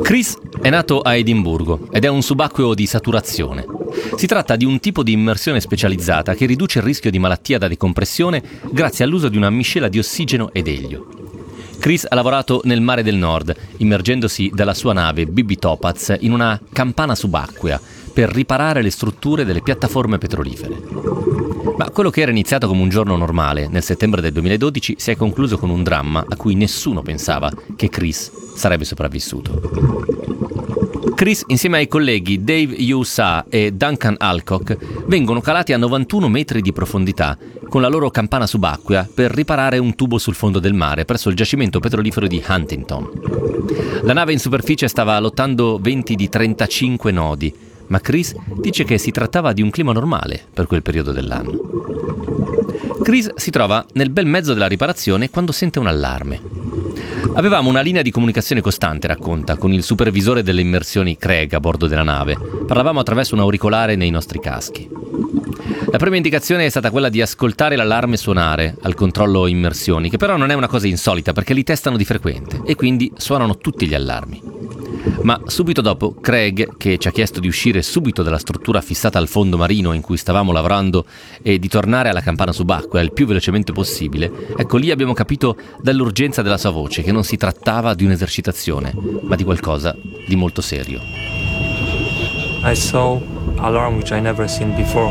Chris è nato a Edimburgo ed è un subacqueo di saturazione. Si tratta di un tipo di immersione specializzata che riduce il rischio di malattia da decompressione grazie all'uso di una miscela di ossigeno ed elio. Chris ha lavorato nel Mare del Nord, immergendosi dalla sua nave BB Topaz in una campana subacquea per riparare le strutture delle piattaforme petrolifere. Ma quello che era iniziato come un giorno normale, nel settembre del 2012, si è concluso con un dramma a cui nessuno pensava che Chris sarebbe sopravvissuto. Chris, insieme ai colleghi Dave Yousa e Duncan Alcock, vengono calati a 91 metri di profondità con la loro campana subacquea per riparare un tubo sul fondo del mare presso il giacimento petrolifero di Huntington. La nave in superficie stava lottando venti di 35 nodi, ma Chris dice che si trattava di un clima normale per quel periodo dell'anno. Chris si trova nel bel mezzo della riparazione quando sente un allarme. Avevamo una linea di comunicazione costante, racconta, con il supervisore delle immersioni Craig a bordo della nave. Parlavamo attraverso un auricolare nei nostri caschi. La prima indicazione è stata quella di ascoltare l'allarme suonare al controllo immersioni, che però non è una cosa insolita perché li testano di frequente e quindi suonano tutti gli allarmi. Ma subito dopo, Craig, che ci ha chiesto di uscire subito dalla struttura fissata al fondo marino in cui stavamo lavorando e di tornare alla campana subacquea il più velocemente possibile, ecco lì abbiamo capito dall'urgenza della sua voce che non si trattava di un'esercitazione, ma di qualcosa di molto serio. I saw alarm which I never seen before.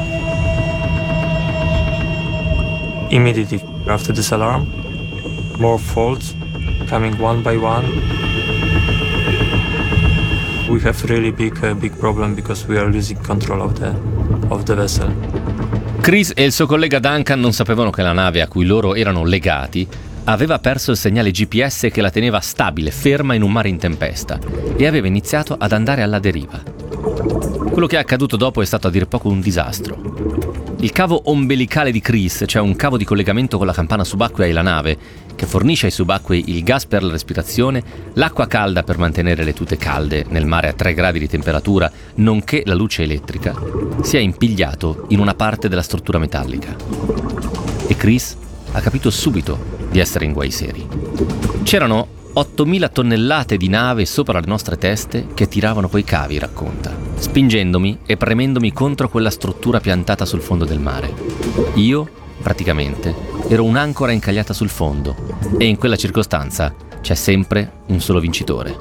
Immediately after this alarm, more faults coming one by one. We have really big problem because we are losing control of the vessel. Chris e il suo collega Duncan non sapevano che la nave a cui loro erano legati aveva perso il segnale GPS che la teneva stabile, ferma in un mare in tempesta, e aveva iniziato ad andare alla deriva. Quello che è accaduto dopo è stato a dir poco un disastro. Il cavo ombelicale di Chris, cioè un cavo di collegamento con la campana subacquea e la nave, che fornisce ai subacquei il gas per la respirazione, l'acqua calda per mantenere le tute calde nel mare a 3 gradi di temperatura, nonché la luce elettrica, si è impigliato in una parte della struttura metallica. E Chris ha capito subito di essere in guai seri. C'erano 8.000 tonnellate di nave sopra le nostre teste che tiravano quei cavi, racconta, spingendomi e premendomi contro quella struttura piantata sul fondo del mare. Io, praticamente, ero un'ancora incagliata sul fondo e in quella circostanza c'è sempre un solo vincitore.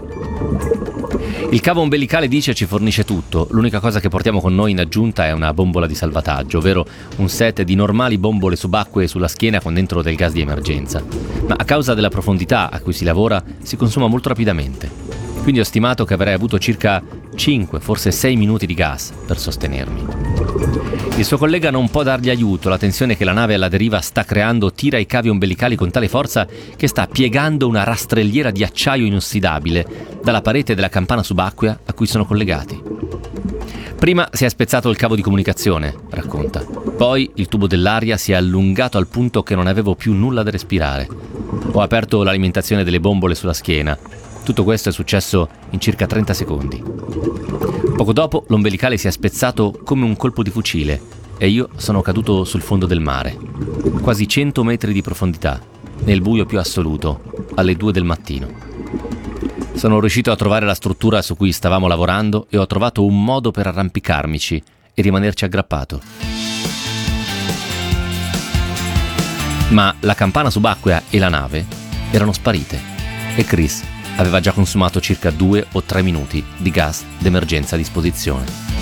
Il cavo ombelicale, dice, ci fornisce tutto. L'unica cosa che portiamo con noi in aggiunta è una bombola di salvataggio, ovvero un set di normali bombole subacquee sulla schiena con dentro del gas di emergenza. Ma a causa della profondità a cui si lavora si consuma molto rapidamente. Quindi ho stimato che avrei avuto circa 5, forse 6 minuti di gas per sostenermi. Il suo collega non può dargli aiuto, la tensione che la nave alla deriva sta creando tira i cavi ombelicali con tale forza che sta piegando una rastrelliera di acciaio inossidabile dalla parete della campana subacquea a cui sono collegati. Prima si è spezzato il cavo di comunicazione, racconta. Poi il tubo dell'aria si è allungato al punto che non avevo più nulla da respirare. Ho aperto l'alimentazione delle bombole sulla schiena. Tutto questo è successo in circa 30 secondi. Poco dopo l'ombelicale si è spezzato come un colpo di fucile e io sono caduto sul fondo del mare, quasi 100 metri di profondità, nel buio più assoluto, alle 2 del mattino. Sono riuscito a trovare la struttura su cui stavamo lavorando e ho trovato un modo per arrampicarmici e rimanerci aggrappato. Ma la campana subacquea e la nave erano sparite e Chris aveva già consumato circa 2 o 3 minuti di gas d'emergenza a disposizione.